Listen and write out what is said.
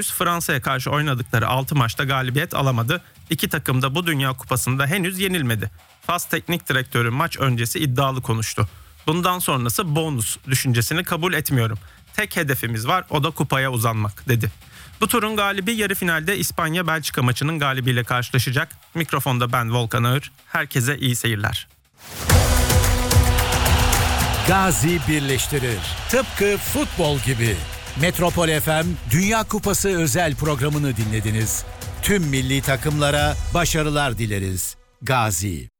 Fransa'ya karşı oynadıkları 6 maçta galibiyet alamadı. İki takım da bu Dünya Kupası'nda henüz yenilmedi. Fas teknik direktörü maç öncesi iddialı konuştu. Bundan sonrası bonus düşüncesini kabul etmiyorum. Tek hedefimiz var, o da kupaya uzanmak dedi. Bu turun galibi yarı finalde İspanya-Belçika maçının galibiyle karşılaşacak. Mikrofonda ben Volkan Ağır. Herkese iyi seyirler. Gazi birleştirir. Tıpkı futbol gibi. Metropol FM Dünya Kupası özel programını dinlediniz. Tüm milli takımlara başarılar dileriz. Gazi.